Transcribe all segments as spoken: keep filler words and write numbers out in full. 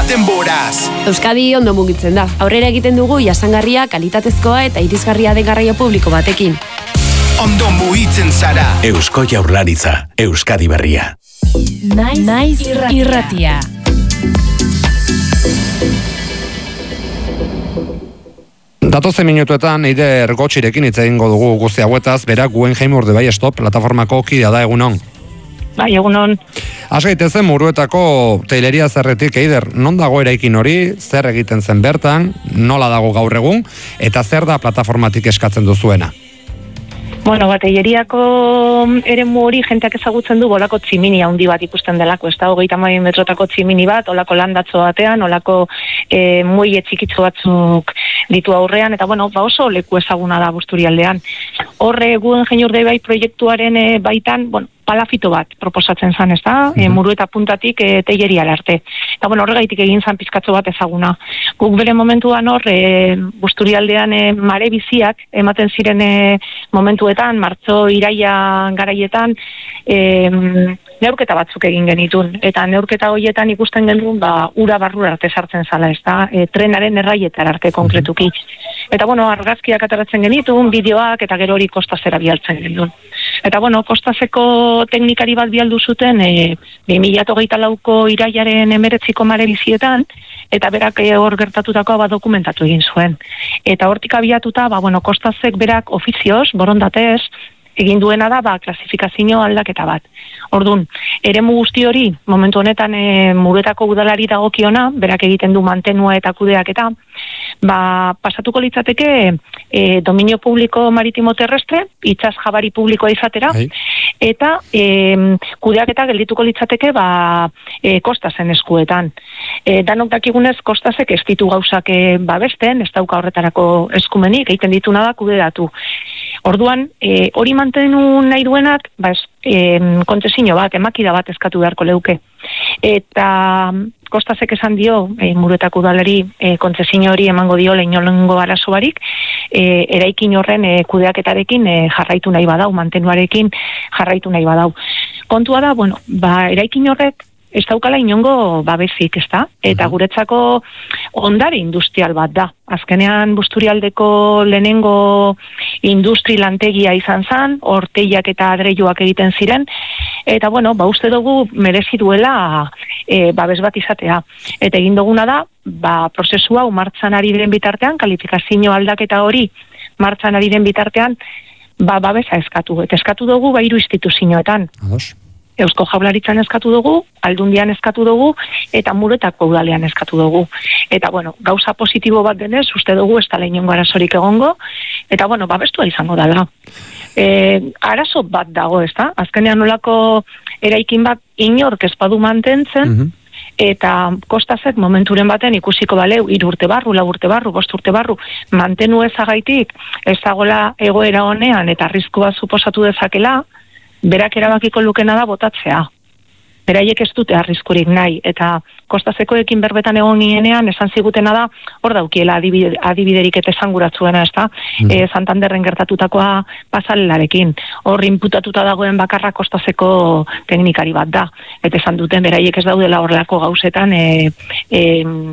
denboraz. Euskadi ondo mugitzen da. Aurrera egiten dugu jasangarria, kalitatezkoa eta irisgarria den garraio publiko batekin. Ondo mugitzen zara. Eusko Jaurlaritza, Euskadi berria. Naiz, Naiz irratia. Datozen minutuetan Eider Gotxirekin hitz egingo dugu guzti hauetaz, berak Guggenheim Urdaibai Stop plataformako kidea da, egunon. Bai, egunon. Has gaitezen Muruetako teileria zerretik, Eider, non dago eraikin hori, zer egiten zen bertan, nola dago gaur egun, eta zer da plataformatik eskatzen duzuena? Bueno, bat, teileriako eremu hori jenteak ezagutzen du bolako tximini handi bat ikusten delako, ez da, hogeita hamabi metrotako tximini bat, olako landatzo batean, olako e, muile txikitzu batzuk ditu aurrean, eta bueno, ba oso leku ezaguna da Busturialdean. Horre Guggenheim Urdaibai proiektuaren e, baitan, bueno, palafito bat proposatzen zan, ez da, e, Murueta puntatik e, teileriara arte. Eta bueno, horregaitik egin zan pizkatzo bat ezaguna. Guk bere momentuan hor, e, Busturialdean e, mare biziak ematen ziren e, momentuetan, martzo, iraia garaietan, e, neurketa batzuk egin genitun. Eta neurketa horietan ikusten genuen, ba, ura barrura arte sartzen zala, ez da, e, trenaren erraietar arte konkretuki. Eta bueno, argazkiak ateratzen genitun, bideoak, eta gero hori kostazera bialtzen genitun. Eta bueno, kostazeko teknikari bat bialdu zuten e, bi mila hogeita lauko iraiaren emeretziko mare bizietan, eta berak e, hor gertatutakoa bat dokumentatu egin zuen. Eta hortik abiatuta, ba, bueno, kostazek berak ofizioz, borondatez, egin duena da, ba, klasifikazio aldaketa bat. Ordun, eremu guzti hori, momentu honetan e, Muruetako udalari dagokiona, berak egiten du mantenua eta kudeaketa, ba, pasatuko litzateke e, dominio publiko maritimo terrestre, itsas jabari publikoa izatera, hey. Eta e, kudeaketa geldituko litzateke ba, e, kostazen eskuetan. E, danok dakigunez kostazek ez ditu gauzak e, babesten, ez dauka horretarako eskumenik, egiten dituna da kudeatu. Orduan, e, hori mantenu nahi duenak, ba, e, kontesino bat, emakida bat eskatu beharko leuke. Eta kostazek esan dio, e, Muruetako udalari e, kontzesio hori emango dio inolako arazo barik, e, eraikin horren e, kudeaketarekin e, jarraitu nahi badau, mantenuarekin jarraitu nahi badau. Kontua da, bueno, ba, eraikin horrek ez daukala inongo babesik, ez da? Eta guretzako ondare industrial bat da. Azkenean Busturialdeko lehenengo industri lantegia izan zan, orteiak eta adreioak egiten ziren, eta bueno, ba uste dugu merezi duela e, babes bat izatea. Eta egin duguna da, ba prozesua martxan ari den bitartean, kalifikazio aldaketa hori martxan ari den bitartean, ba babesa eskatu. Eta eskatu dugu ba hiru instituzioetan. Ados. Eusko Jaurlaritzan eskatu dugu, Aldundian eskatu dugu, eta Muruetako udalean eskatu dugu. Eta, bueno, gauza positibo bat denez, uste dugu ez dela inongo arazorik egongo, eta, bueno, babestua izango dela. E, arazo bat dago, ez da? Azkenean nolako eraikin bat inork ez badu mantentzen, mm-hmm. Eta kostazek momenturen baten ikusiko baleu, hiru urte barru, lau urte barru, bost urte barru, mantenu ezagaitik, ez dagoela egoera honean, eta arriskua suposatu dezakela, berak erabakiko lukena da botatzea. Beraiek ez dute arriskurik nahi, eta kostazekoekin berbetan egon nienean, esan zigutena da, hor daukiela adibide, adibiderik eta esanguratzuena, ez da, mm. e, Santanderren gertatutakoa pasalelarekin. Hor inputatuta dagoen bakarra kostazeko teknikari bat da. Eta esan duten, beraiek ez daudela horrelako gauzetan, e, e,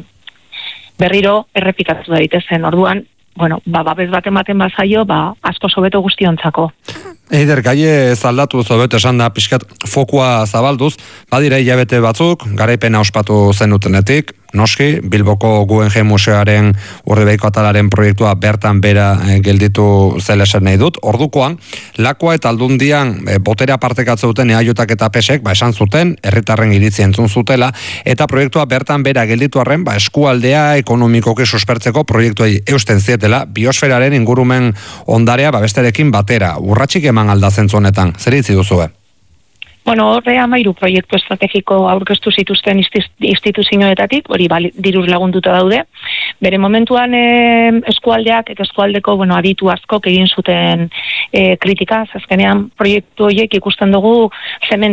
berriro errepikatu daitezen. Orduan, bueno, ba, babes bat ematen bazaio, ba, asko sobeto guztiontzako. Eider, gaie zaldatu zobet esan da pixkat fokua zabalduz, badira hilabete batzuk, garaipena ospatu zenutenetik, noski, Bilboko Guggenheim Museoaren Urdaibaiko atalaren proiektua bertan bera e, gelditu zela esan nahi dut. Ordukoan, Lakoa eta Aldundian e, botere apartekatze duten eaiotak eta pesek, ba, esan zuten, herritarren iritzi entzun zutela, eta proiektua bertan bera gelditu arren, ba, eskualdea ekonomikoki suspertzeko proiektuei eusten zietela, biosferaren ingurumen ondarea ba, besterekin batera. Urratxik eman alda zentzu honetan, zer itzi duzue? Bueno, horre amairu proiektu estrategiko aurkeztu zituzten instituzioetatik, hori diruz lagunduta daude. Bere momentuan e, eskualdeak eta eskualdeko bueno, aditu askok egin zuten e, kritika, azkenean proiektu horiek ikusten dugu zementua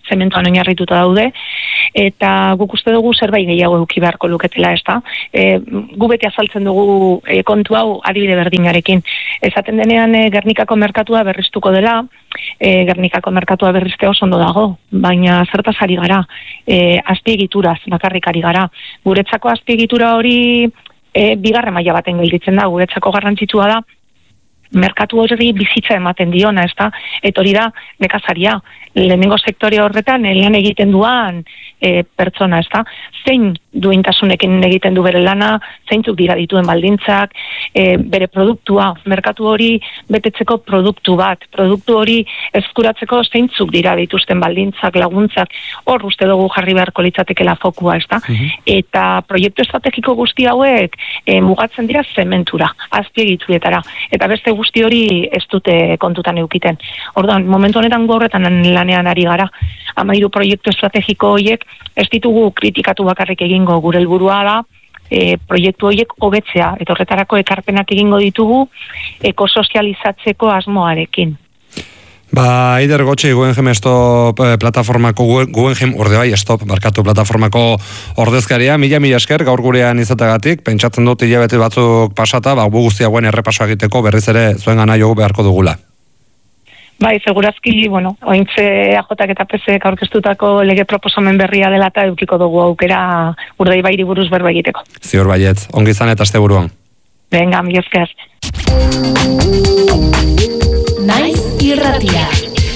zementuan oinarrituta daude, eta guk uste dugu zerbait gehiago eduki beharko luketela, ez da? E, gu beti azaltzen dugu e, kontu hau adibide berdinarekin. Esaten denean e, Gernikako merkatua berriztuko dela, e, Gernikako merkatua berrizte oso ondo dago, baina zertaz ari gara, e, azpiegituraz bakarrik ari gara. Guretzako azpiegitura hori e, bigarren maila baten gelditzen da, guretzako garrantzitsua da, merkatu hori bizitza ematen diona, ez da? Eta hori da, nekazaria. Lehenengo sektore horretan, lan egiten duan e, pertsona, ez da? Zein duintasunekin egiten du bere lana, zeintzuk dira dituen baldintzak, e, bere produktua, merkatu hori betetzeko produktu bat, produktu hori eskuratzeko zeintzuk dira dituzten baldintzak, laguntzak, hor uste dugu jarri beharko litzatekela fokua, ez da? Uh-huh. Eta proiektu estrategiko guzti hauek e, mugatzen dira zementura, azpiegituretara, eta beste guzti hori ez dute kontutan eukiten. Orduan, momentu honetan gorretan lanean ari gara. Hamairu proiektu estrategiko horiek ez ditugu kritikatu bakarrik egingo, gure helburua da e, proiektu horiek hobetzea, eta horretarako ekarpenak egingo ditugu ekosozializatzeko asmoarekin. Ba, Eider Gotxi, Guggenheim Stop plataformako, Guggenheim orde bai, Stop, barkatu plataformako ordezkaria, mila mila esker gaur gurean izatagatik, pentsatzen dut hilabete batzuk pasata, ba, bu guztia guen errepaso egiteko berriz ere zuen gana jogu beharko dugula. Bai, segurazki, bueno, ointze A J eta P S aurkeztutako lege proposamen berria dela eta edukiko dugu aukera Urdaibairi buruz berba egiteko. Ziur baiet, ongi izan eta asteburuan. Venga, mila esker. Naiz irratia.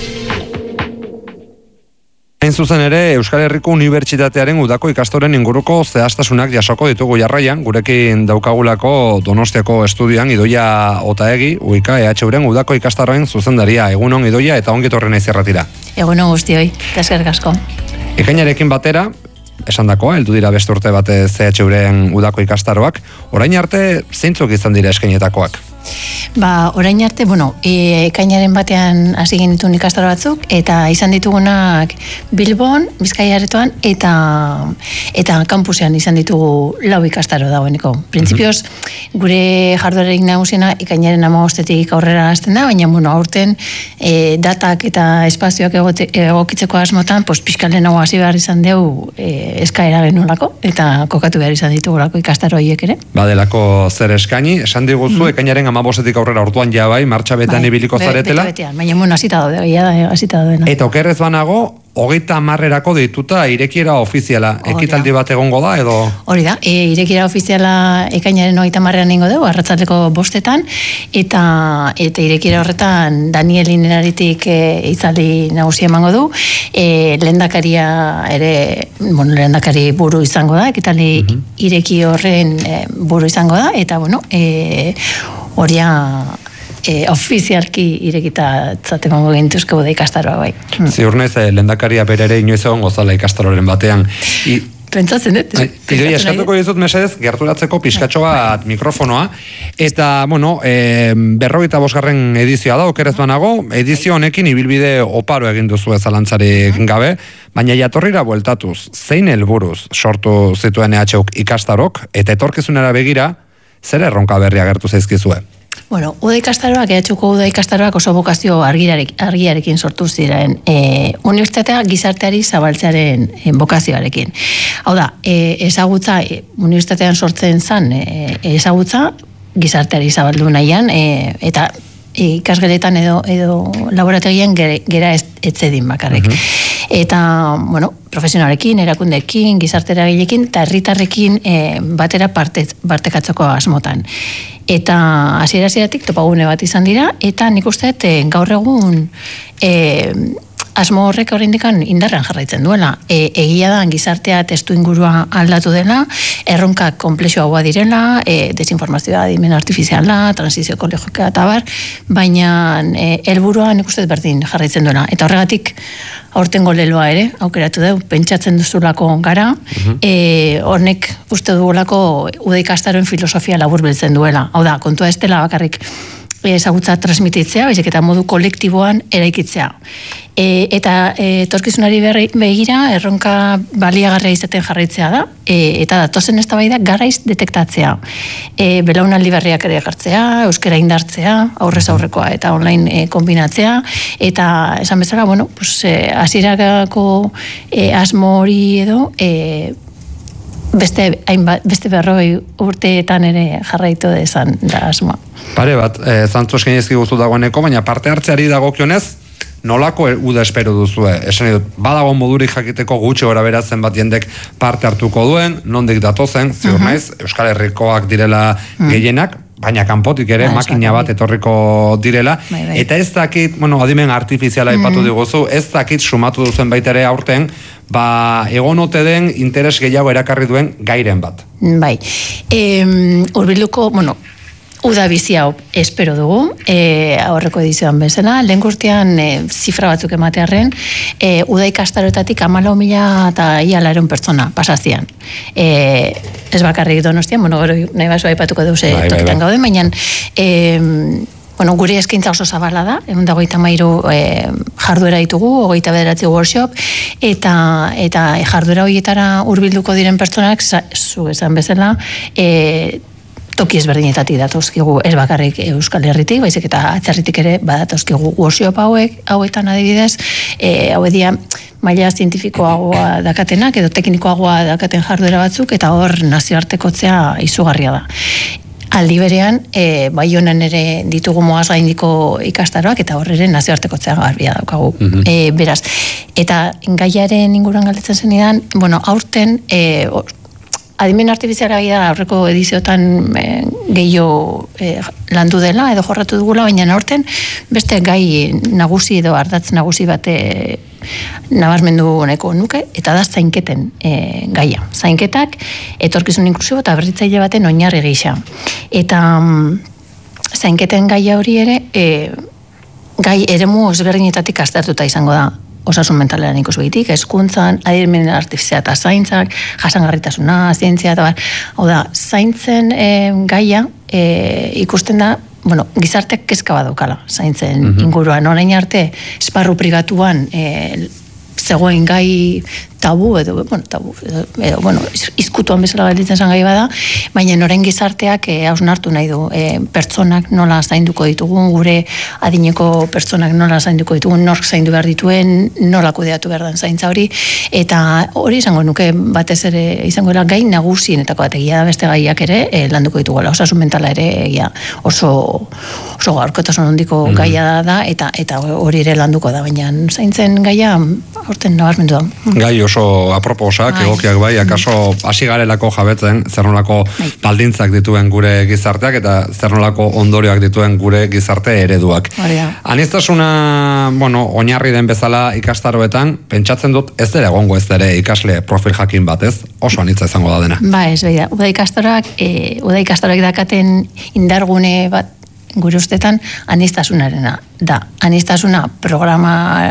Hain zuzen ere, Euskal Herriko Unibertsitatearen udako ikastoren inguruko zehaztasunak jasoko ditugu jarraian, gurekin daukagulako Donostiako estudian Idoia Otaegi, uika E H Uren udako ikastaroen zuzendaria. Egunon Idoia eta ongi etorri naiz irratira. Egunon guztioi, eta eskerrik asko. Ekainarekin batera, esandakoa, heldu dira beste urte batez E H Uren udako ikastaroak, orain arte zeintzuk izan dira eskainetakoak? Ba, orain arte, bueno, e, ekainaren batean hasi genituen ikastaro batzuk, eta izan ditugunak Bilbon, Bizkaia Aretoan, eta eta kampusean izan ditugu lau ikastaro dagoeneko. Printzipioz, gure jarduerik nagusiena ekainaren hamabostetik aurrera hasten da, baina, bueno, aurten e, datak eta espazioak egote, egokitzeko asmotan, pues, pixkalen hau hasi behar izan dugu e, eskaera genulako, eta kokatu behar izan ditugulako ikastaro horiek ere. Badelako zer eskaini, esan diguzu, mm. ekainaren hamabostetik aurrera orduan ja bai, martxa betan bai, ibiliko zaretela. Bete betean, baina bueno, hasita daude, ja, hasita daudena. Eta okerrez banago, hogeita hamarrerako deituta irekiera ofiziala. Ekitaldi bat egongo da, edo? Hori da, e, irekiera ofiziala ekainaren hogeita hamarrean ingo dugu, arratsaldeko bostetan, eta eta irekiera horretan Daniel Ineraritik e, itzaldi nagusia emango du, e, lehendakaria ere, bueno, lehendakari buru izango da, ekitaldi uh-huh. ireki horren e, buru izango da, eta bueno, e, horia e, ofizialki irekita zatemango gintuzko da ikastaroa bai. Ziur naiz, eh, lehendakaria bere ere inoiz egon gozala ikastaroren batean. I, Pentsatzen dut. Idoi, eskatuko dizut mesedez, gerturatzeko pizkatxo bat mikrofonoa, eta, bueno, e, berrogeita bosgarren edizioa da, okerez banago, edizio honekin ibilbide oparo egin duzu ezalantzarik gabe, baina jatorrira bueltatuz, zein helburuz sortu zituen E H Uk ikastarok, eta etorkizunera begira, zer erronka berria gertu zaizkizue? Bueno, uda ikastaroak, E H Uko uda ikastaroak oso bokazio argiarek, argiarekin sortu ziren. E, unibertsitatea gizarteari zabaltzearen e, bokazioarekin. Hau da, e, ezagutza, e, unibertsitatean sortzen zan, e, ezagutza gizarteari zabaldu nahian, e, eta e, ikasgeletan edo, edo laborategian gera, gera ez, etzedin bakarrik. Uh-huh. Eta, bueno, profesionalekin, erakundeekin, gizarteragilekin, eta herritarrekin e, batera parte, partekatzeko asmotan. Eta hasiera-hasieratik topagune bat izan dira, eta nik uste gaur egun e, asmo horrek oraindikan indarrean jarraitzen duela. E, egia da gizartea testu ingurua aldatu dela, erronkak konplexuagoa direla, e, desinformazioa, adimen artifiziala, transizio ekologikoa eta bar, baina e, helburua nik uste berdin jarraitzen duela. Eta horregatik aurtengo leloa ere, aukeratu dugu, pentsatzen duzulako gara, uh-huh. e, hornek uste dugulako uda ikastaroen filosofia labur beltzen duela. Hau da, kontua ez dela bakarrik ezagutza transmititzea, baizik eta modu kolektiboan eraikitzea. E, eta e, etorkizunari begira erronka baliagarria izaten jarraitzea da, e, eta datozen eztabaida garaiz detektatzea. E, belaunaldi berriak ere jartzea, euskara indartzea, aurrez aurrekoa eta online e, kombinatzea, eta esan bezala, bueno, pues, e, hasierako e, asmo hori edo, e, beste, hainbat, beste berroi urteetan ere jarraitu dezan da asmoa. Pare bat, e, zantzu eskenezki guztu dagoeneko, baina parte hartzeari dagokionez, nolako uda espero duzue? Esan dut, badago modurik jakiteko gutxi gora beratzen bat jendek parte hartuko duen, nondik datozen, ziur naiz, Euskal Herrikoak direla gehienak, baina kanpotik ere, ba, makina bat etorriko direla, bai, bai. Eta ez dakit, bueno, adimen artifiziala ipatu mm-hmm. diguzu, ez dakit sumatu duzen baita ere aurten, ba, egon ote den interes gehiago erakarri duen gairen bat. Bai, e, urbiluko, bueno, uda bizi hau espero dugu, e, aurreko edizioan bezala, lehen gurtean e, zifra batzuk ematearren, e, uda ikastaroetatik amalau mila eta ia lareun pertsona pasazian. E, ez bakarrik Donostian, bueno, gero nahi baso aipatuko dugu ze bai, tokitan bai, bai. Gauden, baina e, bueno, gure eskaintza oso zabala da, egun da hogeita mairu e, jarduera ditugu, hogeita bederatzi workshop, eta, eta jarduera horietara hurbilduko diren pertsonak, zu esan bezala, e, toki ezberdinetatik datozkigu ez bakarrik Euskal Herritik, baizik eta atzerritik ere badatozkigu workshop hauek, hauetan adibidez, e, hauek dia maila zientifikoagoa dakatenak, edo teknikoagoa dakaten jarduera batzuk, eta hor nazioartekotzea izugarria da. Aldi berean, e, Baionan ere ditugu moaz gaindiko ikastaroak, eta hor ere nazioartekotzea garbia daukagu. Mm-hmm. e, beraz, eta gaiaren inguruan galdetzen zenidan, bueno, aurten, e, adimen artifiziala da aurreko ediziotan e, gehiago e, landu dela edo jorratu dugula, baina aurten beste gai nagusi edo ardatz nagusi bate nabarmendu honeko nuke, eta da zainketen e, gaia. Zainketak etorkizun inklusibo eta berritzaile baten oinarri gisa. Eta mm, zainketen gaia hori ere e, gai eremu ezberdinetatik aztertuta izango da. Osasun mentalean ikusbegitik, hezkuntzan, adimen artifizia eta zaintzak, jasangarritasuna, zientzia eta bar. Hau da, zaintzen e, gaia e, ikusten da, bueno, gizarteak kezka badaukala zaintzen mm-hmm. inguruan. Orain arte, esparru pribatuan e, zegoen gai tabu edo, bueno, tabu, edo, edo bueno, izkutuan bezala galditzen zan gai bada, baina noren gizarteak eh, hausnartu nahi du, eh, pertsonak nola zainduko ditugun, gure adineko pertsonak nola zainduko ditugun, nork zaindu behar dituen, nola kudeatu behar den zaintza hori, eta hori izango nuke batez ere izango dela gai nagusienetako bat, egia da beste gaiak ere eh, landuko dituguela, osasun mentala ere egia oso, oso gaurkotasun hondiko mm. gaia da, eta eta hori ere landuko da, baina zaintzen gaia horten nabarmendu da. Gai oso aproposak, egokiak bai, akaso hasi garelako jabetzen zernolako baldintzak dituen gure gizarteak eta zernolako ondorioak dituen gure gizarte ereduak. Aniztasuna, bueno, oinarri den bezala ikastaroetan, pentsatzen dut ez dere egongo ez dere ikasle profil jakin bat, ez? Oso anitza izango da dena. Ba, ez bai da. Uda ikastaroak, e, uda ikastaroak dakaten indargune bat gure ustetan anistasunarena da. Anistasuna programa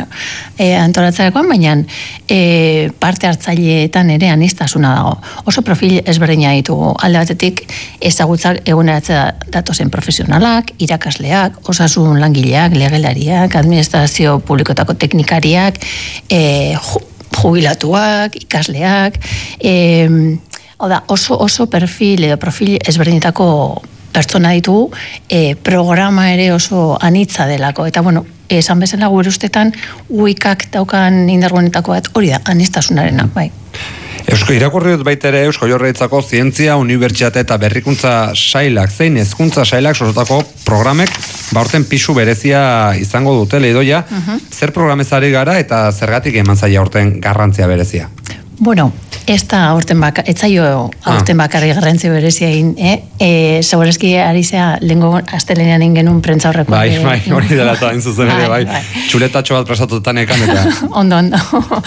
e, antolatzerakoan, baina e, parte hartzaileetan ere anistasuna dago. Oso profil ezberdina ditugu. Alde batetik ezagutzak eguneratzea datozen profesionalak, irakasleak, osasun langileak, legelariak, administrazio publikotako teknikariak, e, jubilatuak, ikasleak, e, oda, oso, oso perfil edo profil ezberdinetako pertsona ditugu, e, programa ere oso anitza delako. Eta, bueno, esan bezala gure ustetan, uikak daukan indarguenetako bat hori da, anistasunarena, bai. Eusko irakurri dut baita ere Eusko Jaurlaritzako zientzia, unibertsitate eta berrikuntza sailak, zein hezkuntza sailak sorotako programek, ba horten pisu berezia izango dute leidoia, uh-huh. Zer programezari gara eta zergatik eman zaila horten garrantzia berezia? Bueno, ez da aurten baka, etzaio aurten ah. bakarri garrantzi berezia egin, eh? E, Segurazki ari zea, lehenko astelenean ingenun prentza horreko. Bai, bai, hori dela eta zuzen ere, bai. bai. Txuletatxo bat presatutan ekan, eta... ondo, ondo.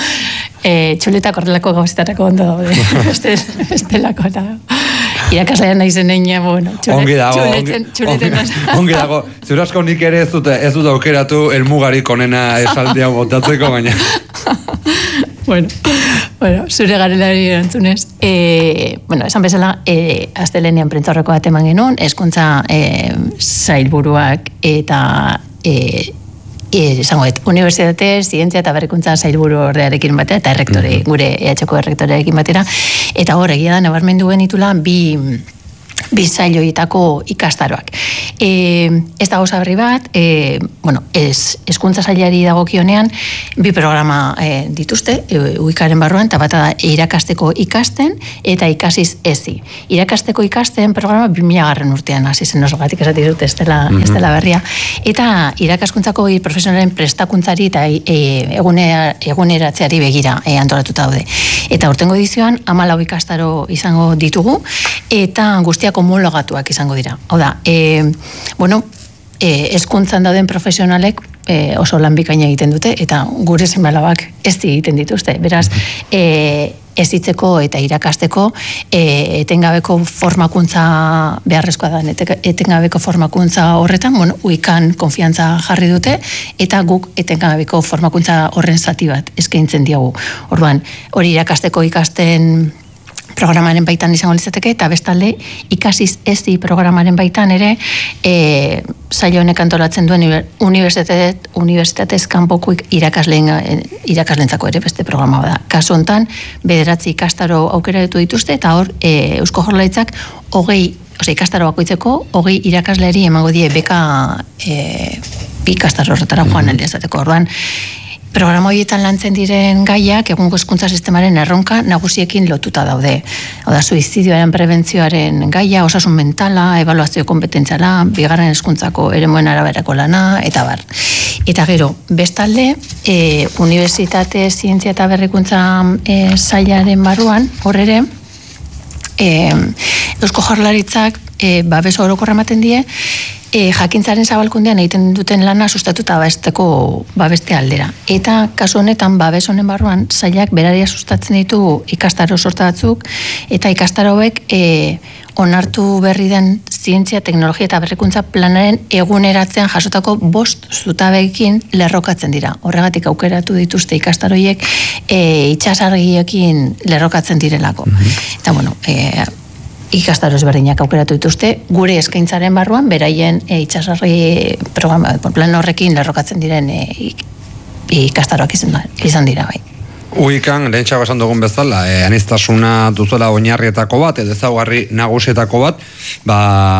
E, txuletak horrelako gauzitarako ondo daude. Este, estelako eta... Irakaslean nahi zen egin, bueno, txulet, ongi dago, txuleten, txuleten ongi, ongi dago. Zurasko nik ere ez dut, ez dut aukeratu elmugarik onena esaldia botatzeko, baina... bueno, bueno, zure garelari erantzunez. E, bueno, esan bezala, e, astelenean prentzaurreko bat eman genuen, hezkuntza e, sailburuak eta e, e, esango et, unibertsitate, zientzia eta berrikuntza sailburu ordearekin batera, eta errektore, gure E H ko errektorearekin batera, eta hor, egia da, nabarmendu genitula, bi bi sailoitako ikastaroak. E, ez da gauza berri bat, e, bueno, ez, hezkuntza sailari dagokionean, bi programa e, dituzte, e, uikaren barruan, eta bata da irakasteko ikasten, eta ikasiz ezi. Irakasteko ikasten programa bi mila garren urtean, hasi zen osogatik esati dut, ez dela, mm-hmm. ez dela berria. Eta irakaskuntzako profesionalen prestakuntzari eta e, egunera, eguneratzeari begira e, antolatuta daude. Eta urtengo edizioan, hamalau ikastaro izango ditugu, eta guztiak homologatuak izango dira. Hau da, e, bueno, e, hezkuntzan dauden profesionalek e, oso lan bikaina egiten dute, eta gure seme-alabak ez egiten dituzte. Beraz, e, ezitzeko eta irakasteko e, etengabeko formakuntza beharrezkoa da, etengabeko formakuntza horretan, bueno, uikan konfiantza jarri dute, eta guk etengabeko formakuntza horren zati bat eskaintzen diagu. Orduan, hori irakasteko ikasten programaren baitan izango litzateke, eta bestalde ikasiz ezi programaren baitan ere e, saio honek antolatzen duen unibertsitate, unibertsitatez kanpoko irakasleen, irakaslentzako ere beste programa da. Kasu hontan, bederatzi ikastaro aukeratu dituzte, eta hor e, Eusko Jaurlaritzak hogei, osea ikastaro bakoitzeko, hogei irakasleri emango die beka e, ikastaro horretara joan aldi izateko. Orduan, programa horietan lantzen diren gaiak egungo hezkuntza sistemaren erronka nagusiekin lotuta daude. Hau da, suizidioaren prebentzioaren gaia, osasun mentala, ebaluazio kompetentziala, bigarren hezkuntzako eremuen araberako lana, eta bar. Eta gero, bestalde, e, unibertsitate, zientzia eta berrikuntza e, sailaren barruan, hor ere, e, Eusko Jaurlaritzak e, babes orokorra ematen die, E, jakintzaren zabalkundean egiten duten lana sustatuta babesteko babeste aldera. Eta kasu honetan babes honen barruan sailak beraria sustatzen ditu ikastaro sorta batzuk, eta ikastaro hauek e, onartu berri den zientzia, teknologia eta berrikuntza planaren eguneratzean jasotako bost zutabeekin lerrokatzen dira. Horregatik aukeratu dituzte ikastaroiek e, itsasargiekin lerrokatzen direlako. Mm-hmm. Eta bueno, e, ikastaro ezberdinak aukeratu dituzte, gure eskaintzaren barruan, beraien e, itsasarri programa, plan horrekin lerrokatzen diren e, ikastaroak izan, izan dira bai. Uikan, lehen txago esan dugun bezala, e, anistasuna duzuela oinarrietako bat, edo ezaugarri nagusietako bat, ba,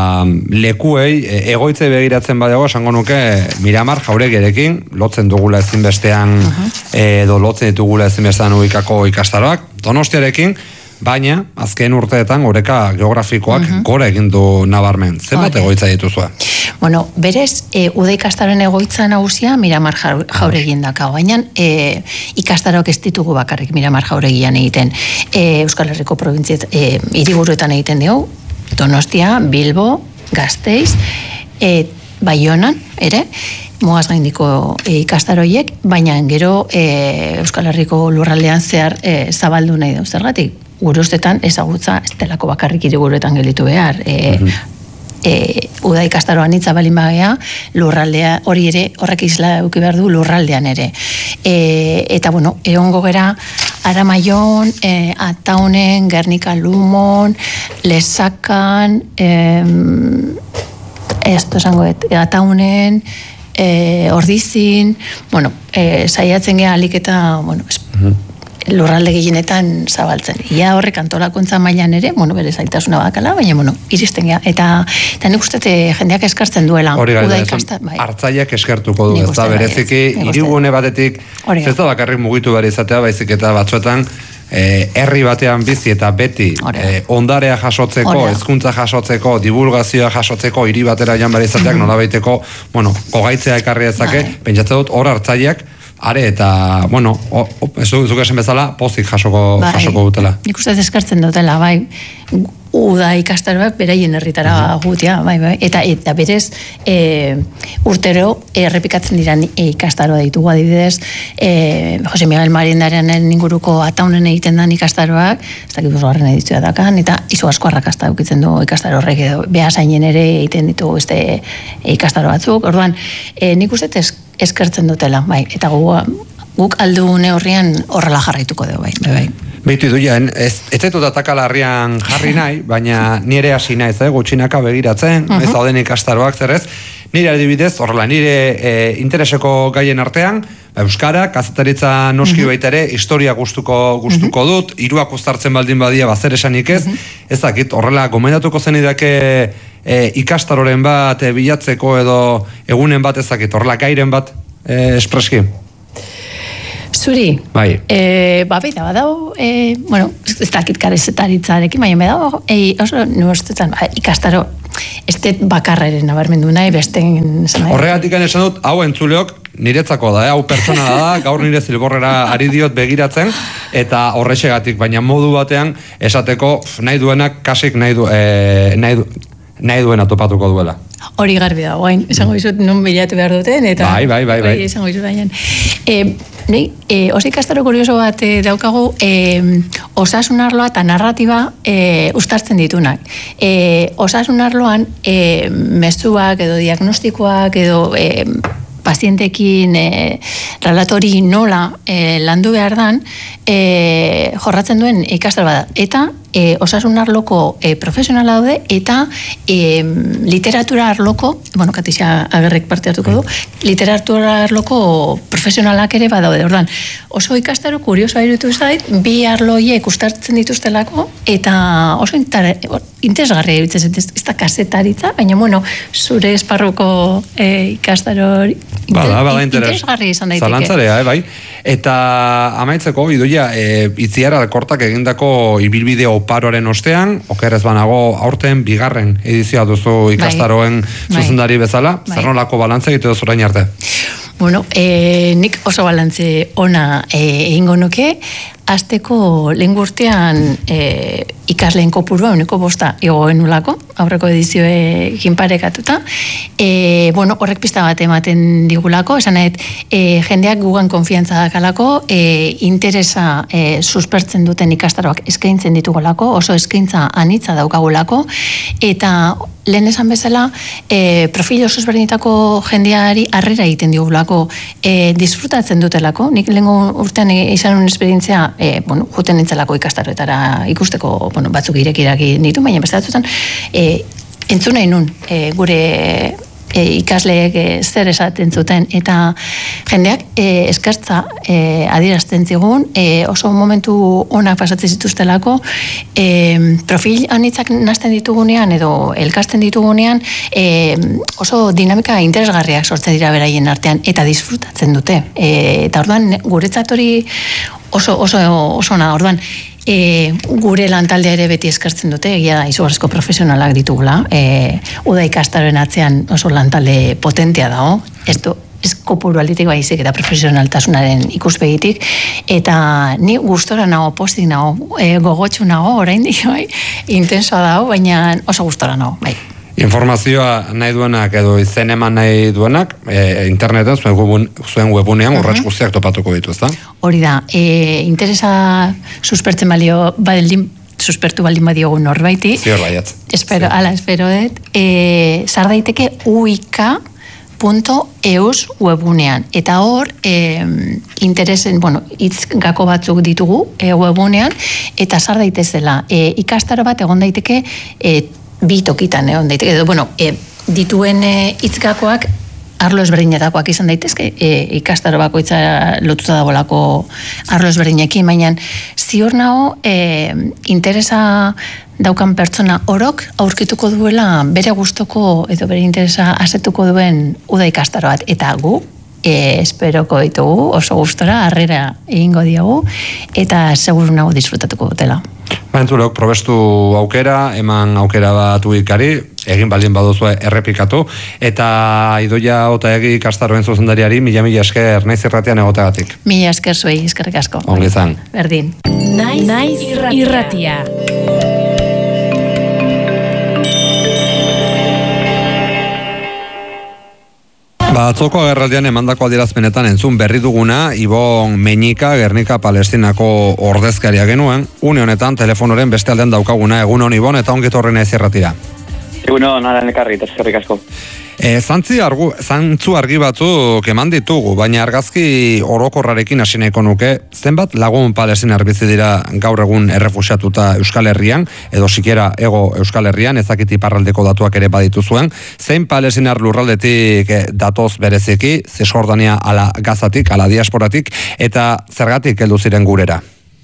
lekuei, e, egoitze begiratzen badago, esango nuke, Miramar Jauregirekin, lotzen dugula ezinbestean, uh-huh. edo lotzen ditugula ezinbestean uikako ikastaroak, Donostiarekin, baina, azken urteetan, goreka geografikoak uh-huh. gora egin du nabarmen. Zenbat okay. egoitza dituzua? Bueno, berez, e, uda ikastaren egoitza nagusia Miramar Jauregien daka, baina e, ikastaroak ez ditugu bakarrik Miramar Jauregian egiten. E, Euskal Herriko probintziet, e, hiriburuetan egiten dugu, Donostia, Bilbo, Gasteiz, e, Baionan, ere, mugaz gaindiko e, ikastaroiek, baina gero e, Euskal Herriko lurraldean zehar e, zabaldu nahi dut, zergatik? Gure ustetan ezagutza ez delako bakarrik hiriburuetan gelitu behar. E, mm-hmm. e, uda ikastaroan hitza balin bagea, lurraldea, hori ere, horrek isla eduki behar du lurraldean ere. E, eta, bueno, egongo gera, Aramaion, e, Ataunen, Gernika Lumon, Lesakan, e, ez esango, Ataunen, e, Ordizin, bueno, e, saiatzen geha alik eta, bueno, es, mm-hmm. lurralde gehienetan zabaltzen. Ia horrek antolakuntza mailan ere, bueno, bere zailtasuna bakala, baina, bueno, iristen gea. Eta, eta nik uste jendeak eskartzen duela. Hori gara, bai. Hartzaiak eskertuko du, ez da, bereziki, hirigune batetik, ez da bakarrik mugitu behar izatea, baizik eta batzuetan, eh, herri batean bizi eta beti eh, ondarea jasotzeko, hezkuntza jasotzeko, divulgazioa jasotzeko, hiri batera joan behar izateak, mm-hmm. nolabaiteko, bueno, kogaitzea ekarri dezake, pentsatzen dut, hor hartzaiak, are eta, bueno, o, o, ez duk esan bezala, pozik jasoko, bai, jasoko dutela. Nik uste eskartzen dutela, bai, uda ikastaroak beraien herritara uh-huh. gutia, bai, bai, eta, eta berez e, urtero errepikatzen diran e, ikastaroa ditugu adibidez, e, Jose Miguel Marindaren inguruko Ataunen egiten dan ikastaroak, ez dakit oso garren edizioa dakan, eta izo asko arrakasta dukitzen du ikastaro horrek edo, behasainen ere egiten ditugu este e, ikastaro batzuk, orduan, e, nik uste eskertzen dutela, bai, eta gu guk aldu neurrian horrela jarraituko dugu bai, bai. Beitu duien, ez, ez zaitut atakalarrian jarri nahi, baina nire hasi naiz, eh, gutxinaka begiratzen, uh-huh. ez dauden ikastaroak zerrez, nire adibidez, horrela, nire e, intereseko gaien artean, euskara, kazetaritza noski uh-huh. baita ere, historia gustuko gustuko uh-huh. dut, hiruak uztartzen baldin badia bazer esanik ez, uh-huh. ez dakit, horrela, gomendatuko zen idake e, ikastaroren bat, e, bilatzeko edo egunen bat ezakit, horrela, gairen bat, e, espreski. Zuri, bai. E, ba, beida, badau, e, bueno, ez dakit karezetaritzarekin, baina badau, e, oso, nuestetan, ba, ikastaro, ez det bakarraren nabarmendu nahi, besten... Horregatik esan dut, hau entzuleok, niretzako da, eh? Hau pertsona da, gaur nire zilborrera ari diot begiratzen, eta horrexegatik, baina modu batean, esateko, nahi duenak, kasik nahi, du, e, nahi, du, nahi duena topatuko duela. Hori garbi da, guain, esango izut non bilatu behar duten, eta... Bai, bai, bai, bai. Esango izut baina. E, Nei, e, oso ikastaro kurioso bat e, daukagu e, osasun arloa eta narratiba e, uztartzen ditunak. E, osasun arloan e, mezuak edo diagnostikoak edo e, pazientekin e, relatori nola e, landu behar dan e, jorratzen duen ikastaro bada. Eta e, osasun arloko e, profesionala daude eta e, literatura arloko, bueno, Katixia Agerrek parte hartuko du, literatura arloko profesionalak ere badaude. Ordan, oso ikastaro kuriosoa iruditu zait, bi arloiek uztartzen dituztelako eta oso interesgarria iruditzen ez, ez da kasetaritza, baina bueno, zure esparruko e, ikastaro Bada, bada interes. Interesgarri izan daiteke. Zalantzarea, eh, bai. Eta amaitzeko, idoia, e, itziara kortak egindako ibilbide oparoaren ostean, okerrez banago aurten bigarren edizioa duzu ikastaroen bai. Zuzendari bezala, bai. Zer nolako balantze egite duzu orain arte? Bueno, e, nik oso balantze ona egingo e, nuke, azteko lehen gurtean e, ikasleen kopurua uneko bosta igoen nulako, aurreko edizioekin parekatuta. E, bueno, horrek pista bat ematen digulako, esan nahet, e, jendeak gugan konfiantza dakalako, e, interesa e, suspertzen duten ikastaroak eskaintzen ditugolako, oso eskaintza anitza daukagulako, eta lehen esan bezala, e, profil oso ezberdinetako jendeari harrera egiten digulako, e, disfrutatzen dutelako, nik lehen urtean izan un esperientzia, e, bueno, juten nintzelako ikastaroetara ikusteko, bueno, batzuk irekiraki ditu, baina beste batzutan, e, entzun nahi nun, e, gure e, ikasleek e, zer esaten zuten, eta jendeak e, eskertza e, adierazten zigun, e, oso momentu onak pasatzen zituztelako, e, profil anitzak nazten ditugunean, edo elkartzen ditugunean, e, oso dinamika interesgarriak sortzen dira beraien artean, eta disfrutatzen dute. E, eta orduan, guretzat hori oso, oso, oso na, orduan, E, gure lantalde ere beti eskertzen dute, egia da, izugarrizko profesionalak ditugula, e, uda ikastaroen atzean oso lantalde potentea dago, ez du, ez kopuru alditik baizik eta profesionaltasunaren ikuspegitik, eta ni gustora nago, postik nago, e, gogotxu nago, oraindik bai, intensoa dago, baina oso gustora nago, bai. Informazioa nahi duenak edo izen eman nahi duenak, e, interneten zuen, webun, zuen webunean uh-huh. urrats guztiak topatuko ditu, ezta? Hori da, e, interesa suspertzen balio, baldin, suspertu baldin badiogu norbaiti. Zior baiatz. Espero, ala, espero dut. E, zar daiteke uika punto eus webunean. Eta hor, e, interesen, bueno, hitz gako batzuk ditugu e, webunean, eta zar daitezela, e, ikastaro bat egon daiteke, e, bi tokitan egon daiteke, edo, bueno, e, dituen hitzgakoak e, arlo ezberdinetakoak izan daitezke, e, ikastaro bakoitza lotuta dagoelako arlo ezberdinekin, baina ziur nago e, interesa daukan pertsona orok aurkituko duela bere gustoko edo bere interesa asetuko duen uda ikastaro bat, eta gu e, esperoko ditugu, oso gustora harrera egingo diogu, eta seguru nago disfrutatuko dutela. Bentzulok, probestu aukera, eman aukera bat uikari, egin baldin baduzu errepikatu, eta Idoia Otaegi ikastaroen zuzendariari mila mila esker naiz irratian egoteagatik. Mila esker zuei, eskerrik asko. Ongi izan. Berdin. Naiz, naiz irratia. Batzoko agerraldian emandako adierazpenetan entzun berri duguna, Ibon Meñika, Gernika Palestinako ordezkaria genuen, une honetan telefonoren beste aldean daukaguna. Egun hon, Ibon, eta ongetorri naiz irratira. Eguno, nara nekarri, eta eskerrik asko. E, zantzi argu, zantzu argi batzuk eman ditugu, baina argazki orokorrarekin hasi nahiko nuke, zenbat lagun palestinar bizi dira gaur egun errefuxiatuta Euskal Herrian, edo sikiera ego Euskal Herrian, ezakit iparraldeko datuak ere baditu zuen, zein palestinar lurraldetik datoz bereziki, Zisjordania ala Gazatik, ala diasporatik, eta zergatik heldu ziren gurera?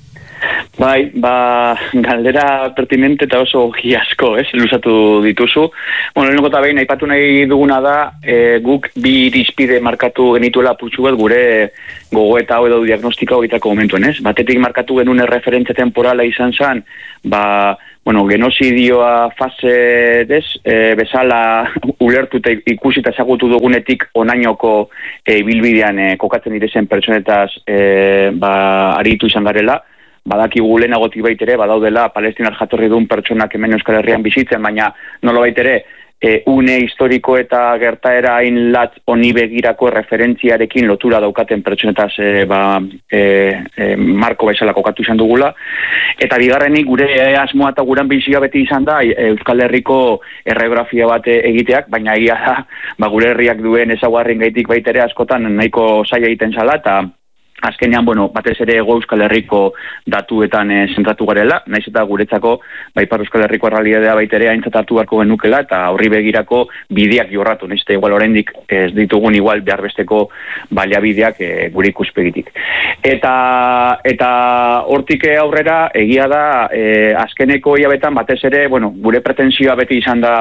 Bai, ba, galdera pertinente eta oso giasko, ez, luzatu dituzu. Bueno, lehenko eta behin, aipatu nahi duguna da, e, guk bi irizpide markatu genituela putxu bat gure gogoeta hau edo diagnostika horietako momentuen, ez? Batetik markatu genuen referentzia temporala izan zen, ba, bueno, genozidioa fase des, e, bezala ulertu eta ikusi eta ezagutu dugunetik onainoko e, bilbidean e, kokatzen direzen pertsonetaz e, ba, aritu izan garela. Badakigu lehenagotik baitere, badaudela palestinar jatorri duen pertsonak hemen Euskal Herrian bizitzen, baina nola baitere, e, une historiko eta gertaera hain latz honi begirako referentziarekin lotura daukaten pertsonetaz e, ba, e, e, marko bezala kokatu izan dugula. Eta bigarrenik gure asmoa eta guran bizia beti izan da Euskal Herriko erreografia bat egiteak, baina egia da ba, gure herriak duen ezaugarrien gaitik baitere askotan nahiko zaila egiten zala, eta azkenean, bueno, batez ere ego Euskal Herriko datuetan e, zentratu garela, naiz eta guretzako Baipar Euskal Herriko errealitatea baitere aintzat hartu beharko genukela eta horri begirako bideak jorratu, naiz eta igual oraindik ez ditugun igual behar besteko baliabideak e, gure ikuspegitik. Eta eta hortik aurrera egia da e, azkeneko hilabetan batez ere, bueno, gure pretensioa beti izan da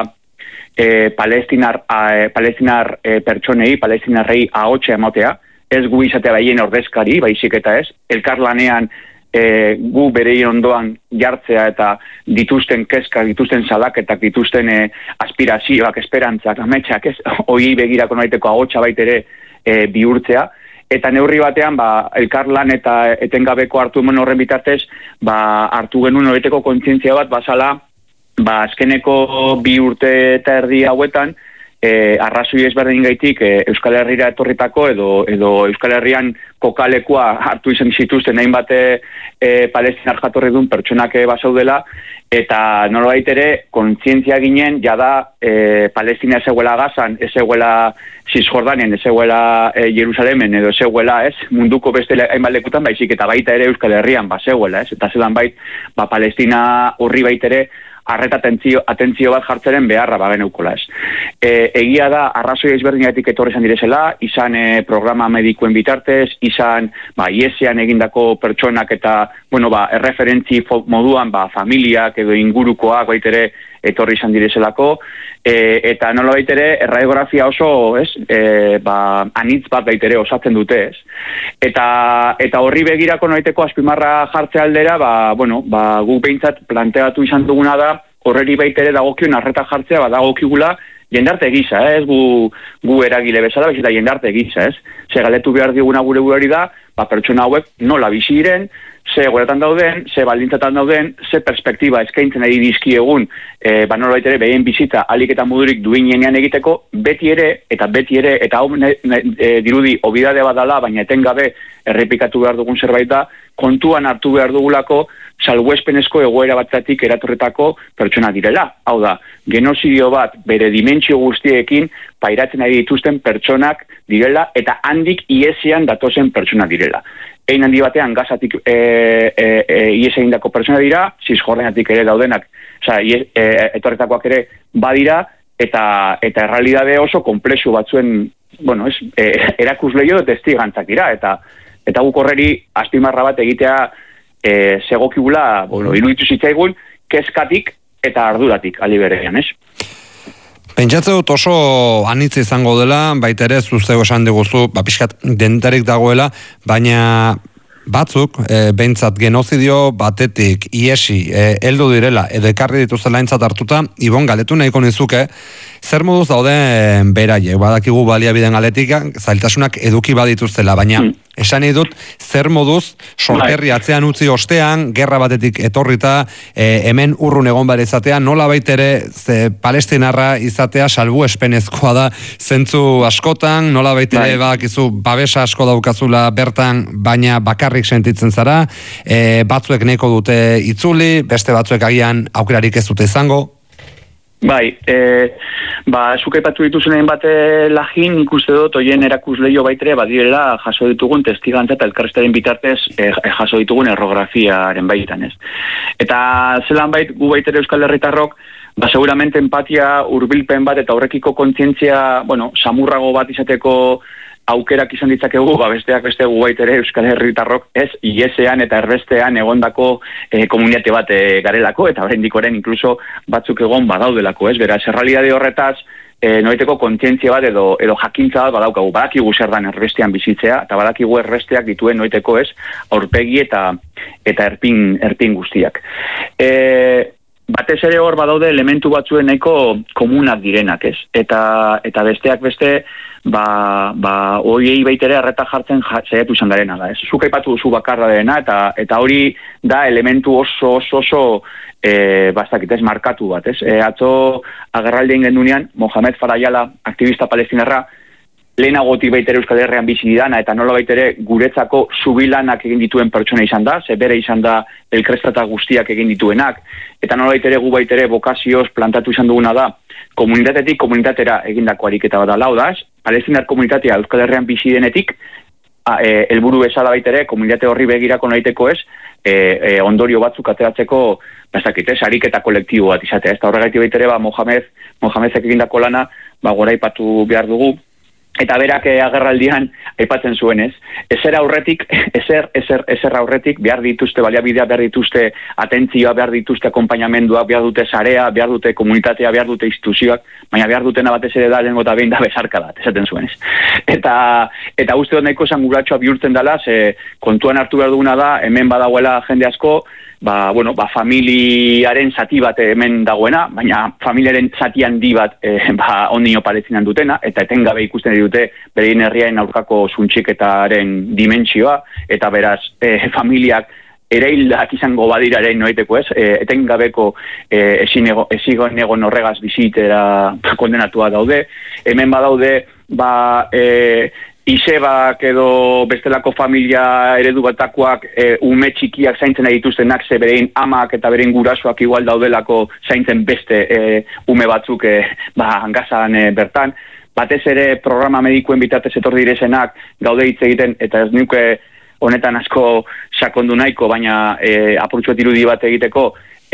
e, palestinar, a, palestinar e, pertsonei, palestinarrei ahotsa ematea, ez gu izatea behien ordezkari, baizik eta ez, elkarlanean e, gu bereien ondoan jartzea eta dituzten kezkak, dituzten salaketak, dituzten e, aspirazioak, esperantzak, ametsak, ez, hoi begirako naiteko ahotsa baitere e, bihurtzea, eta neurri batean, ba, elkarlan eta etengabeko hartu hemen horren bitartez, ba, hartu genuen horreteko kontzientzia bat, basala, ba, azkeneko bi urte eta erdi hauetan, E, arrazoi ezberdin gaitik e, Euskal Herrira etorritako edo, edo Euskal Herrian kokalekua hartu izan zituzten hainbat e, palestinar jatorri duen pertsonak e, basaudela, eta nolabait ere kontzientzia ginen jada e, Palestina ez eguela Gazan, ez eguela Zisjordanen, ez eguela e, Jerusalemen edo ez eguela ez, munduko beste hainbat lekutan baizik eta baita ere Euskal Herrian baseguela, ez, eta zelan bait ba, Palestina horri baitere arreta atentzio, atentzio bat jartzeren beharra bageneukola ez. E, egia da, arrazoi ezberdinatik etorri izan direzela, izan e, programa medikuen bitartez, izan ba, iesean egindako pertsonak eta, bueno, ba, erreferentzi moduan, ba, familiak edo ingurukoak baitere etorri izan direzelako, e, eta nola baitere, erradiografia oso, ez, e, ba, anitz bat baitere osatzen dute, ez. Eta, eta horri begirako noiteko azpimarra jartze aldera, ba, bueno, ba, guk behintzat planteatu izan duguna da, horreri baitere dagokion arreta jartzea, ba, dagokigula, jendarte gisa, ez, gu, gu eragile bezala, bezala jendarte gisa, ez. Ze galetu behar diguna gure buruari da, ba, pertsona hauek nola bizi diren, ze goretan dauden, ze baldintzatan dauden, ze perspektiba eskaintzen ari dizkiegun, e, ba norbait ere behien bizitza alik eta modurik duinenean egiteko, beti ere, eta beti ere, eta hau ne, ne, e, dirudi obidade bat dala, baina etengabe errepikatu behar dugun zerbait da, kontuan hartu behar dugulako, salbuespenezko egoera batzatik eratorretako pertsona direla. Hau da, genozidio bat bere dimentsio guztiekin pairatzen ari dituzten pertsonak direla, eta handik iesean datozen pertsona direla. Ein handi batean Gazatik e, e, e, ies egindako pertsona dira, Zisjordanetik ere daudenak, oza, ies, e, etorretakoak ere badira, eta eta errealidade oso komplexu batzuen, bueno, es, e, erakusleio testigantzak dira, eta eta guk horreri azpimarra bat egitea e, segokigula, bueno, iruditu zitzaigun, kezkatik eta arduratik ali berean, ez? Pentsatze dut oso anitz izango dela, baita ere zuzeu esan diguzu, ba, pixkat dentarik dagoela, baina batzuk, e, behintzat genozidio batetik iesi e, heldu direla, edo ekarri dituzela entzat hartuta, Ibon, galetu nahiko nizuke, zer moduz dauden beraie, badakigu baliabideen aletika, zailtasunak eduki badituztela, baina hmm. esan nahi dut, zer moduz sorterri atzean utzi ostean, gerra batetik etorrita, e, hemen urrun egon bare izatea, nola baitere ze palestinarra izatea salbu espenezkoa da zentzu askotan, nola baitere badakizu babesa asko daukazula bertan, baina bakarrik sentitzen zara, e, batzuek neko dute itzuli, beste batzuek agian aukerarik ez dute izango. Bai, e, ba, zuk aipatu dituzunen bate lagin, ikuste dut, oien erakusleio baitere, badirela jaso ditugun testigantza eta elkarreztaren bitartez e, jaso ditugun errografiaren baitan, ez. Eta zelan bait, gu baitere Euskal Herritarrok, ba, seguramente empatia, hurbilpen bat eta horrekiko kontzientzia, bueno, samurrago bat izateko aukerak izan ditzakegu, ba, besteak beste gu baitere Euskal Herritarrok ez iesean eta erbestean egondako e, komunitate bat e, garelako, eta oraindik orain inkluso batzuk egon badaudelako, ez? Beraz, errealitate horretaz, e, noiteko kontzientzia bat edo, edo jakintza bat badaukagu, badakigu zer dan erbestean bizitzea, eta badakigu erbesteak dituen noiteko ez, aurpegi eta eta erpin, erpin guztiak. E, batez ere hor badaude elementu batzuen nahiko komunak direnak, ez? Eta, eta besteak beste, ba, ba hoiei baitere arreta jartzen saiatu izan garena da, ez? Zuk aipatu duzu bakarra dena, eta, eta hori da elementu oso oso oso e, bastakitez markatu bat, ez? E, atzo agerraldien gendunean, Mohamed Farayala, aktivista palestinarra, lehenagotik baitere Euskal Herrian bizi didana, eta nola baitere guretzako zubilanak egin dituen pertsona izan da, ze bere izan da elkrestata guztiak egin dituenak, eta nola baitere gu baitere bokazioz plantatu izan duguna da, komunitatetik komunitatera egindako ariketa bat da, lau da, palestinar komunitatea Euskal Herrian bizi denetik, e, helburu bezala baitere, komunitate horri begirako nahiteko ez, e, e, ondorio batzuk ateratzeko, bazakitez, ariketa kolektibo bat izatea, ez da horregatik baitere, ba, Mohamed, Mohamedek egindako lana, ba, gora aipatu behar dugu, eta berak agerraldian aipatzen zuenez, ezer aurretik, ezer, ezer, ezer aurretik, behar dituzte baliabidea, behar dituzte atentzioa, behar dituzte akompainamendua, behar dute sarea, behar dute komunitatea, behar dute instituzioak, baina behar dutena batez ere da lehengo eta behin da bezarka da, esaten zuenez. Eta, eta uste dut nahiko esanguratxoa bihurtzen dela, ze kontuan hartu behar duguna da, hemen badagoela jende asko, ba, bueno, ba, familiaren zati bat hemen dagoena, baina familiaren zati handi bat e, ba, ondino palestinan dutena, eta etengabe ikusten dute berein herriaren aurkako zuntxiketaren dimentsioa, eta beraz e, familiak ereildak izango badiraren noiteko ez, e, etengabeko e, ezigon egon horregaz bizitera kondenatua daude, hemen badaude, ba, e, Isebak edo bestelako familia eredu batakoak e, ume txikiak zaintzen dituztenak, ze berein amak eta berein gurasoak igual daudelako zaintzen beste e, ume batzuk e, ba, hangazan e, bertan. Batez ere programa medikuen bitartez etor direzenak gaude hitz egiten, eta ez nuke honetan asko sakondu nahiko, baina e, apurtxuet irudi bat egiteko,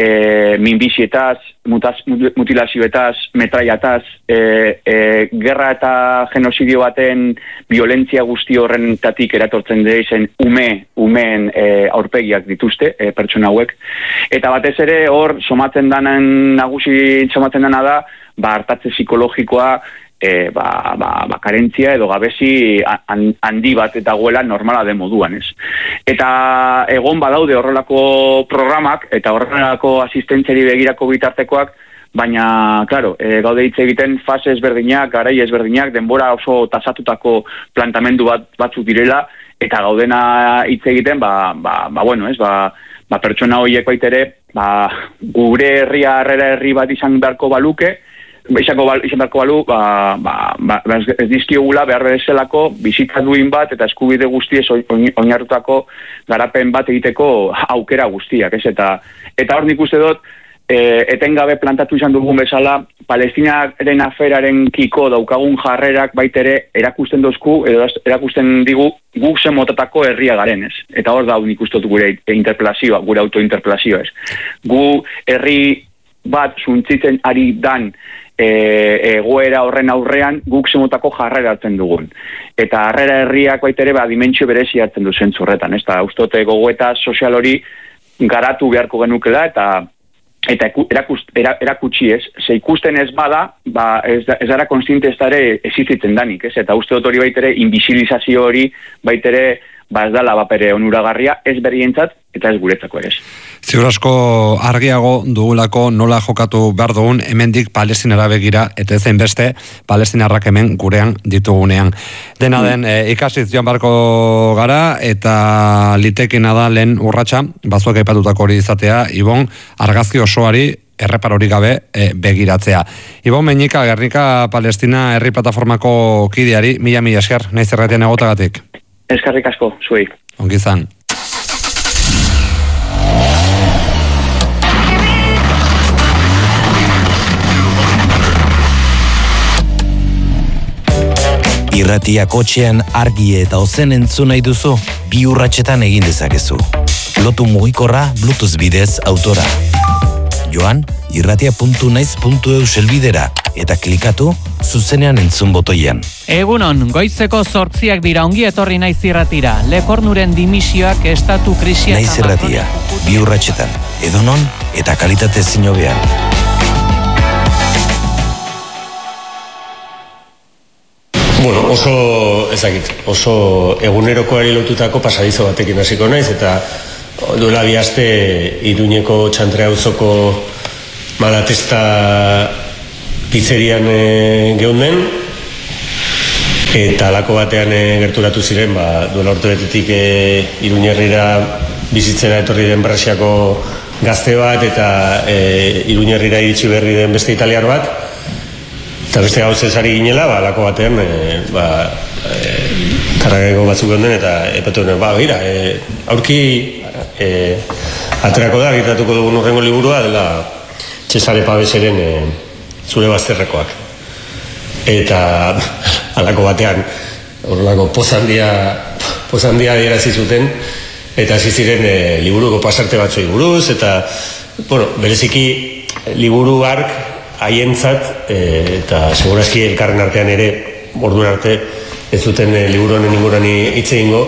E, minbizietaz, mutaz, mutilazioetaz, metraiataz, e, e, gerra eta genozidio baten violentzia guzti horrentatik eratortzen diren ume, umeen e, aurpegiak dituzte, e, pertsona hauek. Eta batez ere hor, somatzen danen, nagusi somatzen dana da, ba, hartatze psikologikoa, E, ba, ba, ba, karentzia edo gabezi handi bat eta goela normala den moduan, ez. Eta egon badaude horrelako programak eta horrelako asistentziari begirako bitartekoak, baina, claro, e, gaude hitz egiten fase ezberdinak, garai ezberdinak, denbora oso tasatutako plantamendu bat batzuk direla, eta gaudena hitz egiten, ba, ba, ba bueno, ez, ba, ba pertsona horiek baitere, ba, gure herria harrera herri bat izan beharko baluke, izango bal, izan beharko balu, ba, ba, ba, ez dizkiogula behar berezelako bizitza duin bat eta eskubide guztiez oinarrutako garapen bat egiteko aukera guztiak, ez? Eta, eta hor nik uste dut, e, etengabe plantatu izan dugun bezala, Palestinaren aferaren kiko daukagun jarrerak baitere erakusten dozku, edo erakusten digu guk zen motatako herria garen, ez? Eta hor da nik uste dut gure interpelazioa, gure autointerpelazioa, ez? Gu herri bat zuntzitzen ari dan egoera horren aurrean guk zemotako jarrera hartzen dugun. Eta harrera herriak baitere ba, dimentsio berezi hartzen du zentzu horretan. Ez da, ustote gogoeta sozial hori garatu beharko genukela eta eta erakust, era, erakutsi ez. Ze ikusten ez bada, ba, ez, ez dara konstiente ez dara ezizitzen danik. Ez? Eta uste dut hori baitere, invisibilizazio hori baitere ba ez dala bapere onuragarria, ez berrientzat eta ez guretzako ere. Ziur asko argiago dugulako nola jokatu behar dugun hemendik Palestinara begira, eta ezen beste Palestinarrak hemen gurean ditugunean. Dena den, e, ikasiz joan barko gara, eta litekena da lehen urratsa, bazuak aipatutako hori izatea, Ibon, argazki osoari erreparorik gabe e, begiratzea. Ibon Meñika, Gernika Palestina herri plataformako kideari, mila mila esker, naiz erratean egotagatik. Eskarrik asko, zuei. Ongi izan. Irratia kotxean argi eta ozen entzun nahi duzu, bi urratsetan egin dezakezu. Lotu mugikorra Bluetooth bidez autora. Joan, irratia puntu naiz puntu eu selbidera eta klikatu zuzenean entzun botoian. Egunon, goizeko zortziak dira, ongi etorri Naiz Irratira. Lekornuren dimisioak estatu krisia... Naiz Irratia, bi urratsetan, edonon eta kalitate zinobean. Bueno, oso, ezakit, oso egunerokoari lotutako pasadizo batekin hasiko naiz, eta duela bi aste Iruñeko Txantre auzoko Malatesta pizzerian e, geunden, eta alako batean e, gerturatu ziren, ba, duela orte betetik e, Iruñerrira bizitzera etorri den Brasiako gazte bat, eta e, Iruñerrira iritsi berri den beste italiar bat, eta beste gauz ezari ginela, ba, alako batean, e, ba, e, karrageko batzuk geunden, eta epatu duen, ba, gira, e, aurki e, aterako da, girtatuko dugun urrengo liburua, dela Cesare Paveseren e, Zure bazterrekoak. Eta alako batean, horrelako pozandia, pozandia adierazi zuten, eta hasi ziren e, liburuko pasarte batzoi buruz, eta, bueno, bereziki liburu hark haientzat, e, eta segurazki elkarren artean ere, orduan arte, ez zuten e, liburu honen inguruan hitz egingo,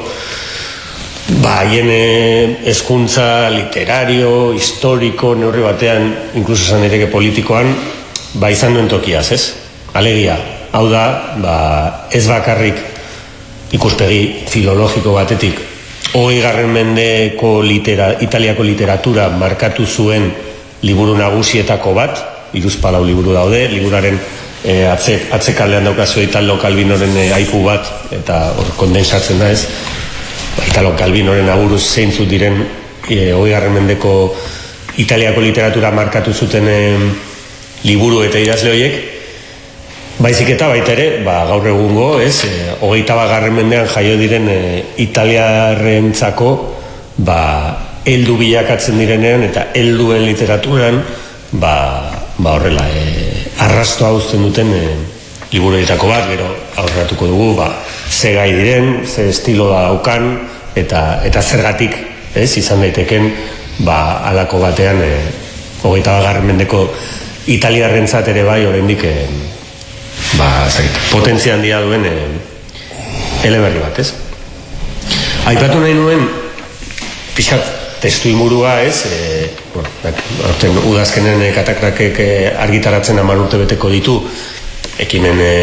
ba, haien hezkuntza literario, historiko, neurri batean, inkluso esan daiteke politikoan, ba, izan duen tokiaz, ez? Alegia, hau da, ba, ez bakarrik ikuspegi filologiko batetik, hogei garren mendeko litera, Italiako literatura markatu zuen liburu nagusietako bat, hiruzpalau liburu daude, liburaren e, atze, atzekaldean daukazu Italo Calvinoren e, aipu bat, eta hor kondensatzen da ez, ba, Italo Calvinoren aburuz zeintzuk diren e, hogei garren mendeko Italiako literatura markatu zuten e, liburu eta idazle horiek, baizik eta baita ere, ba, gaur egungo, ez, e, hogeita bat garren mendean jaio diren e, italiarrentzako, ba, heldu bilakatzen direnean eta helduen literaturan, ba, ba horrela, e, arrastoa uzten duten e, liburuetako bat, gero aurratuko dugu, ba, ze gai diren, ze estilo da daukan, eta, eta zergatik, ez, izan daiteken, ba, alako batean, e, hogeita bat garren mendeko italiarrentzat ere bai, oraindik e, ba, zait, potentzia handia duen e, eleberri bat, ez? Aipatu nahi nuen, pixat testu ingurua, ez? E, bueno, orten, udazkenen e, katakrakek e, argitaratzen hamar urte beteko ditu, ekimen e,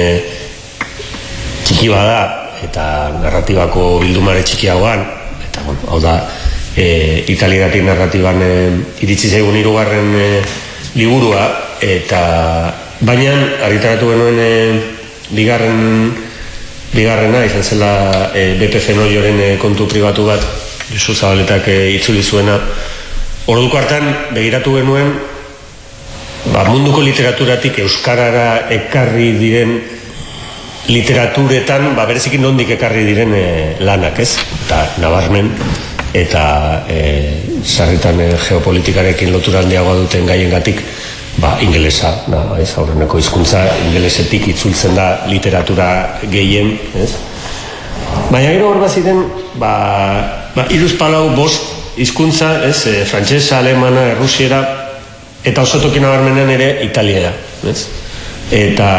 txiki bada, eta narratibako bildumare txikiagoan, eta, bueno, hau da, e, italieratik narratiban e, iritsi zaigun hirugarren e, liburua, eta baina argitaratu genuen e, bigarren bigarrena, izan zela e, B P Fenoioren e, kontu pribatu bat, Josu Zabaletak e, itzuli zuena. Orduko hartan begiratu genuen, ba, munduko literaturatik euskarara ekarri diren literaturetan, ba, berezikin nondik ekarri diren e, lanak, ez? Eta nabarmen, eta e, sarritan e, geopolitikarekin lotura handiagoa duten gaiengatik, ba, ingelesa, da, ez, aurreneko hizkuntza ingelesetik itzultzen da literatura gehien, ez? Baina gero hor baziren, ba, ba, hiruzpalau bost hizkuntza, ez, e, frantsesa, alemana, errusiera, eta oso toki nabarmenean ere italiera, ez? Eta,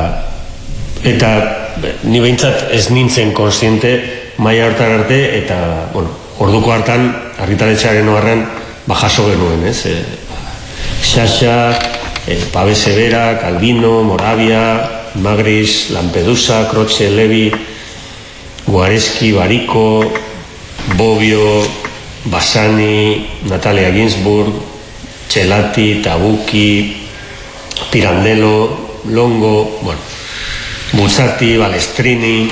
eta ni behintzat ez nintzen konstiente maila hortan arte, eta, bueno, orduko hartan, argitaletxearen oharren, ba, jaso genuen, ez? E, Xaxa, e, Pavesera, Calvino, Moravia, Magris, Lampedusa, Croce, Levi, Guareschi, Barico, Bobbio, Bassani, Natalia Ginsburg, Celati, Tabucchi, Pirandello, Longo, bueno, Buzzati, Balestrini,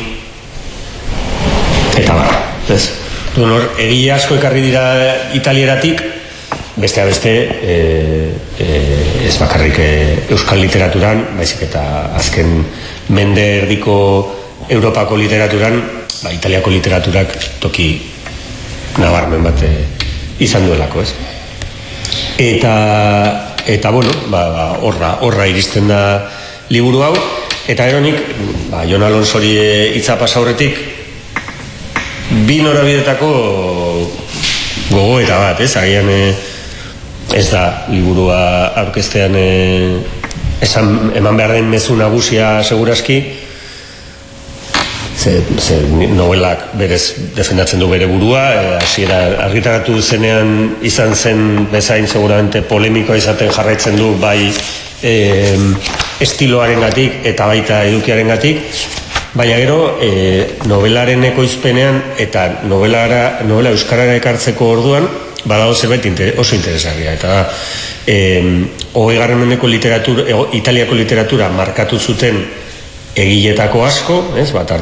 eta bar, ez? Hor, egile asko ekarri dira italieratik, beste beste, e, e, ez bakarrik e, euskal literaturan, baizik eta azken mende erdiko Europako literaturan, ba, Italiako literaturak toki nabarmen bat e, izan duelako, ez? Eta, eta bueno, ba, horra, horra iristen da liburu hau, eta eronik, ba, Jon Alonsori hitza pasa aurretik, bi norabidetako gogoeta bat, ez? Agian ez da liburua aurkeztean esan eman behar den mezu nagusia segurazki, ze, ze novelak berez defendatzen du bere burua, hasiera argitaratu zenean izan zen bezain seguramente polemikoa izaten jarraitzen du bai e, estiloarengatik eta baita edukiarengatik, baina gero e, novelaren ekoizpenean eta novelara, novela euskarara ekartzeko orduan badago zerbait inter, oso interesgarria, eta da e, hogeigarren mendeko literatura, e, italiako literatura markatu zuten egiletako asko, ez, bat